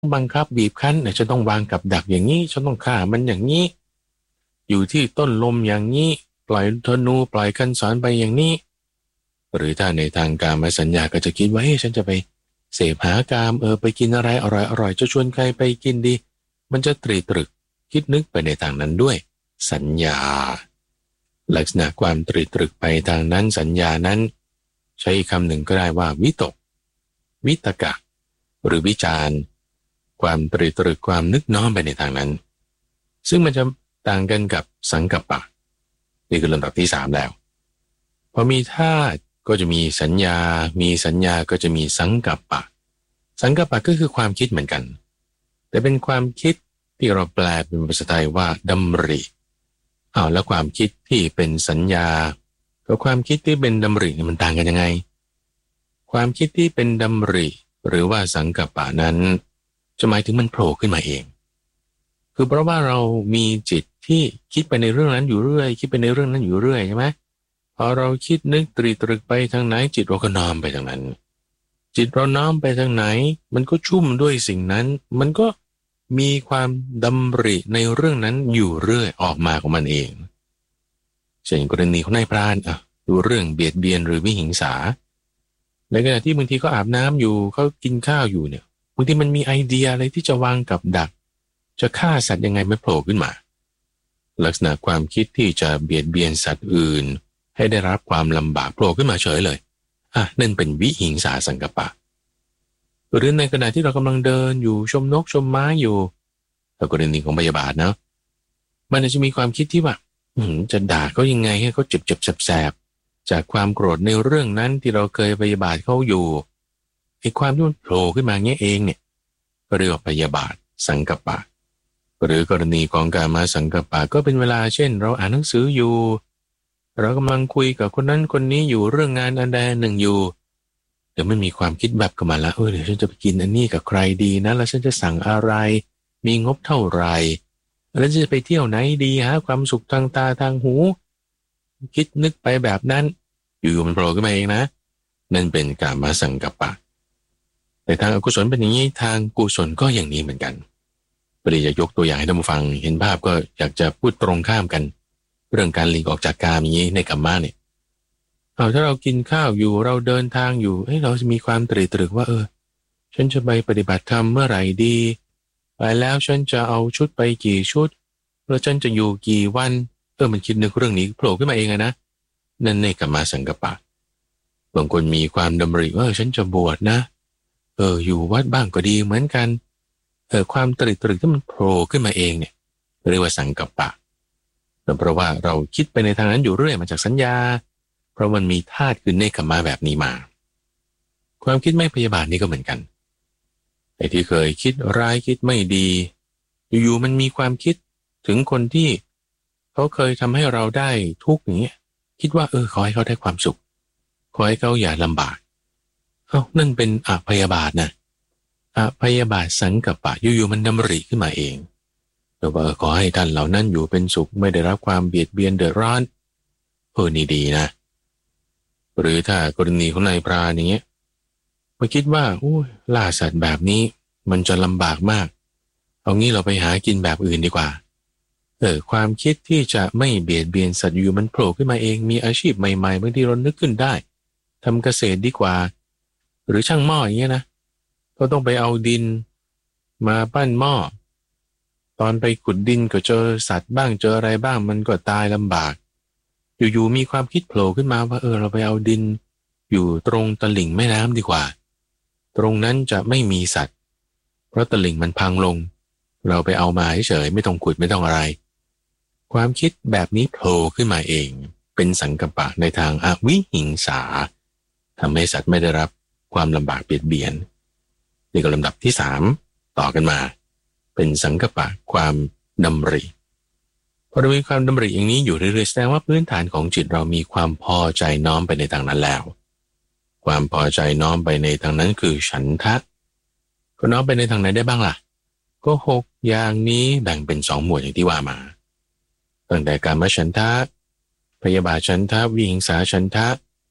บังคับบีบคั้นเนี่ยฉันต้องวางกับดักอย่างนี้ฉันต้องฆ่ามันอย่างนี้อยู่ที่ต้นลมอย่างนี้ปล่อยธนูปล่อยคันศรไปอย่างนี้หรือถ้าในทางกามสัญญาก็จะคิดว่าฉันจะไปเสพหากามไปกินอะไรอร่อยอร่อยจะชวนใครไปกินดีมันจะตรีตรึกคิดนึกไปในทางนั้นด้วยสัญญาลักษณะความตรีตรึกไปทางนั้นสัญญานั้นใช้คำหนึ่งก็ได้ว่าวิตกวิตกะหรือวิจารณ์ความตรีตรึกความนึกน้อมไปในทางนั้นซึ่งมันจะต่างกันกับสังกัปปะนี่คือลำดับที่3แล้วพอมีธาตุก็จะมีสัญญามีสัญญาก็จะมีสังกัปปะสังกัปปะก็คือความคิดเหมือนกันแต่เป็นความคิดที่เราแปลเป็นภาษาไทยว่าดำริแล้วความคิดที่เป็นสัญญากับความคิดที่เป็นดำริมันต่างกันยังไงความคิดที่เป็นดำริหรือว่าสังกัปปะนั้นจะหมายถึงมันโผล่ขึ้นมาเองคือเพราะว่าเรามีจิตที่คิดไปในเรื่องนั้นอยู่เรื่อยคิดไปในเรื่องนั้นอยู่เรื่อยใช่ไหมพอเราคิดนึกตรีตรึกไปทางไหนจิตเราก็น้อมไปทางนั้นจิตเราน้อมไปทางไหนมันก็ชุ่มด้วยสิ่งนั้นมันก็มีความดำริในเรื่องนั้นอยู่เรื่อยออกมาของมันเองเช่นกรณีของนายพรานดูเรื่องเบียดเบียนหรือวิหิงสาในขณะที่บางทีเขาอาบน้ำอยู่เขากินข้าวอยู่เนี่ยบางทีมันมีไอเดียอะไรที่จะวางกับดักจะฆ่าสัตว์ยังไงไม่โผล่ขึ้นมาลักษณะความคิดที่จะเบียดเบียนสัตว์อื่นให้ได้รับความลำบากโผล่ขึ้นมาเฉยเลยนั่นเป็นวิหิงสาสังกัปปะหรือในขณะที่เรากำลังเดินอยู่ชมนกชมไม้อยู่แต่กรณีของพยาบาทนะมันอาจจะมีความคิดที่ว่าจะด่าเขายังไงให้เขาเจ็บแสบจากความโกรธในเรื่องนั้นที่เราเคยพยาบาทเขาอยู่ไอ้ความที่มันโผล่ขึ้นมาเงี้ยเองเนี่ยก็เรียกว่าพยาบาทสังกัปปะหรือกรณีของกามสังกัปปะก็เป็นเวลาเช่นเราอ่านหนังสืออยู่เรากำลังคุยกับคนนั้นคนนี้อยู่เรื่องงานอันใดหนึ่งอยู่เดี๋ยวมันมีความคิดแบบกันมาแล้วเดี๋ยวฉันจะไปกินอันนี้กับใครดีนะแล้วฉันจะสั่งอะไรมีงบเท่าไหร่แล้วจะไปเที่ยวไหนดีหาความสุขทางตาทางหูคิดนึกไปแบบนั้นอยู่ๆมันโผล่ขึ้นมาเองนะนั่นเป็นกามสังกัปปะแต่ทางอกุศลเป็นอย่างนี้ทางกุศลก็อย่างนี้เหมือนกันปริยยกตัวอย่างให้ท่านผู้ฟังเห็นภาพก็อยากจะพูดตรงข้ามกันเรื่องการหลีกออกจากกามอย่างนี้ในกัมมะเนี่ยถ้าเรากินข้าวอยู่เราเดินทางอยู่เราจะมีความตรีตรึกว่าฉันจะไปปฏิบัติธรรมเมื่อไหร่ดีไปแล้วฉันจะเอาชุดไปกี่ชุดแล้วฉันจะอยู่กี่วันมันคิดนึกเรื่องนี้โผล่ขึ้นมาเองนะนั่นในกัมมะสังกัปปะบางคนมีความดำริว่าฉันจะบวชนะอยู่วัดบ้างก็ดีเหมือนกันความตรีตรึกที่มันโผล่ขึ้นมาเองเนี่ยเรียกว่าสังกัปปะเพราะว่าเราคิดไปในทางนั้นอยู่เรื่อยมาจากสัญญาเพราะมันมีธาตุคือเนกขัมมะแบบนี้มาความคิดไม่พยาบาทนี่ก็เหมือนกันไอ้ที่เคยคิดร้ายคิดไม่ดีอยู่ๆมันมีความคิดถึงคนที่เขาเคยทำให้เราได้ทุกข์อย่างเงี้ยคิดว่าขอให้เขาได้ความสุขขอให้เขาอย่าลำบากนั่นเป็นอพยาบาทนะอพยาบาทสังกัปปะอยู่ๆมันดำริขึ้นมาเองแต่ว่าขอให้ท่านเหล่านั้นอยู่เป็นสุขไม่ได้รับความเบียดเบียนเดือดร้อนนี่ดีนะหรือถ้ากรณีของนายพรานอย่างเงี้ยมาคิดว่าล่าสัตว์แบบนี้มันจะลำบากมากเอางี้เราไปหากินแบบอื่นดีกว่าความคิดที่จะไม่เบียดเบียนสัตว์อยู่มันโผล่ขึ้นมาเองมีอาชีพใหม่ๆบางทีเรานึกขึ้นได้ทำเกษตรดีกว่าหรือช่างหม้ออย่างเงี้ยนะก็ต้องไปเอาดินมาปั้นหม้อตอนไปขุดดินก็เจอสัตว์บ้างเจออะไรบ้างมันก็ตายลำบากอยู่ๆมีความคิดโผล่ขึ้นมาว่าเราไปเอาดินอยู่ตรงตลิ่งแม่น้ำดีกว่าตรงนั้นจะไม่มีสัตว์เพราะตลิ่งมันพังลงเราไปเอามาเฉยไม่ต้องขุดไม่ต้องอะไรความคิดแบบนี้โผล่ขึ้นมาเองเป็นสังกัปปะในทางอวิหิงสาทำให้สัตว์ไม่ได้รับความลำบากเบียดเบียนนี่ก็ลำดับที่3ต่อกันมาเป็นสังกัปปะความดำริพอเรามีความดำริอย่างนี้อยู่เรื่อยๆแสดงว่าพื้นฐานของจิตเรามีความพอใจน้อมไปในทางนั้นแล้วความพอใจน้อมไปในทางนั้นคือฉันทะก็น้อมไปในทางไหนได้บ้างล่ะก็6อย่างนี้แบ่งเป็น2หมวดอย่างที่ว่ามาตั้งแต่กามฉันทะพยาบาทฉันทะวิหิงสาฉันทะ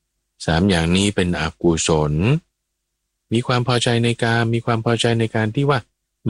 3อย่างนี้เป็นอกุศลมีความพอใจในกามมีความพอใจในการที่ว่า